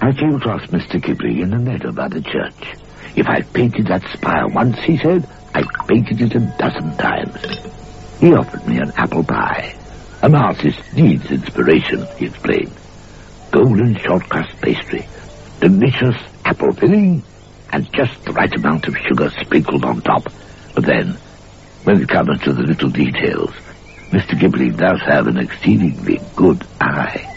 I came across Mr. Kipling in the meadow by the church. If I've painted that spire once, he said, I've painted it 12 times. He offered me an apple pie. An artist needs inspiration, he explained. Golden short crust pastry, delicious apple filling, and just the right amount of sugar sprinkled on top. But then, when it comes to the little details, Mr. Kipling does have an exceedingly good eye.